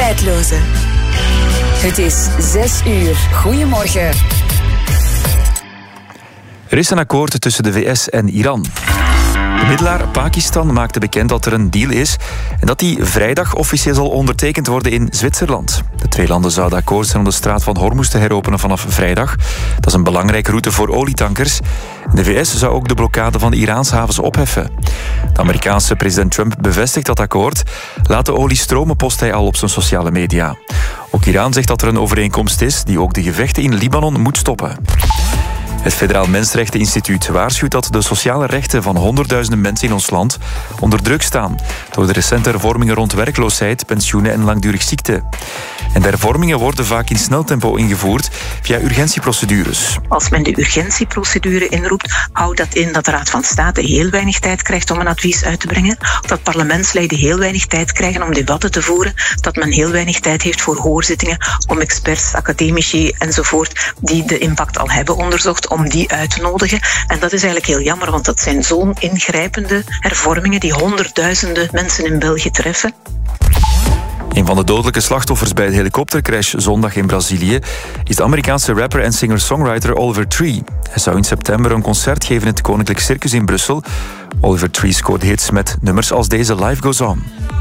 Tijdloze. Het is 6 uur. Goedemorgen. Er is een akkoord tussen de VS en Iran. De middelaar Pakistan maakte bekend dat er een deal is en dat die vrijdag officieel zal ondertekend worden in Zwitserland. De twee landen zouden akkoord zijn om de straat van Hormuz te heropenen vanaf vrijdag. Dat is een belangrijke route voor olietankers. De VS zou ook de blokkade van de Iraanse havens opheffen. De Amerikaanse president Trump bevestigt dat akkoord. Laat de olie stromen, post hij al op zijn sociale media. Ook Iran zegt dat er een overeenkomst is die ook de gevechten in Libanon moet stoppen. Het Federaal Mensenrechteninstituut waarschuwt dat de sociale rechten van honderdduizenden mensen in ons land onder druk staan door de recente hervormingen rond werkloosheid, pensioenen en langdurig ziekte. En de hervormingen worden vaak in snel tempo ingevoerd via urgentieprocedures. Als men de urgentieprocedure inroept, houdt dat in dat de Raad van State heel weinig tijd krijgt om een advies uit te brengen, dat parlementsleden heel weinig tijd krijgen om debatten te voeren, dat men heel weinig tijd heeft voor hoorzittingen om experts, academici enzovoort die de impact al hebben onderzocht, om die uit te nodigen. En dat is eigenlijk heel jammer, want dat zijn zo'n ingrijpende hervormingen die honderdduizenden mensen in België treffen. Een van de dodelijke slachtoffers bij de helikoptercrash zondag in Brazilië is de Amerikaanse rapper en singer-songwriter Oliver Tree. Hij zou in september een concert geven in het Koninklijk Circus in Brussel. Oliver Tree scoorde hits met nummers als deze Life Goes On.